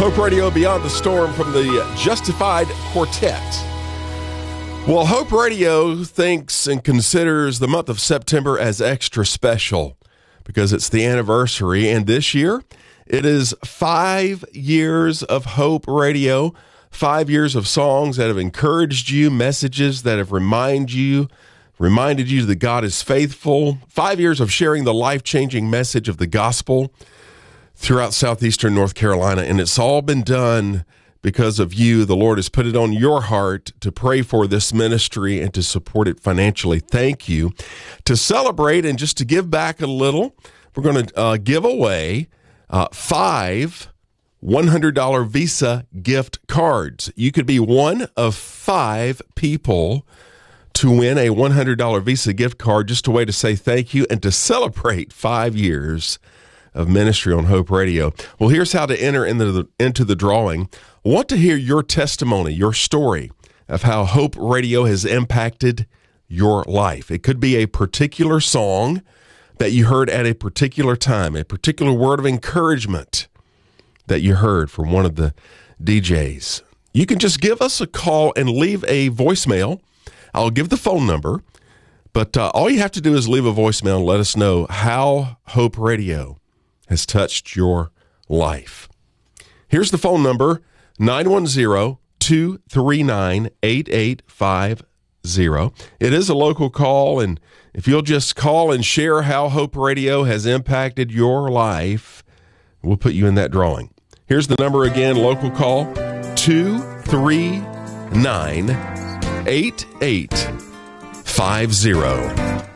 Hope Radio Beyond the Storm from the Justified Quartet. Well, Hope Radio thinks and considers the month of September as extra special because it's the anniversary, and this year it is 5 years of Hope Radio, 5 years of songs that have encouraged you, messages that have reminded you that God is faithful, 5 years of sharing the life-changing message of the gospel throughout southeastern North Carolina, and it's all been done because of you. The Lord has put it on your heart to pray for this ministry and to support it financially. Thank you. To celebrate and just to give back a little, we're going to give away 5 $100 Visa gift cards. You could be one of 5 people to win a $100 Visa gift card, just a way to say thank you and to celebrate 5 years of ministry on Hope Radio. Well, here's how to enter into the drawing. I want to hear your testimony, your story of how Hope Radio has impacted your life. It could be a particular song that you heard at a particular time, a particular word of encouragement that you heard from one of the DJs. You can just give us a call and leave a voicemail. I'll give the phone number, but all you have to do is leave a voicemail and let us know how Hope Radio has touched your life. Here's the phone number, 910-239-8850. It is a local call, and if you'll just call and share how Hope Radio has impacted your life, we'll put you in that drawing. Here's the number again, local call, 239-8850.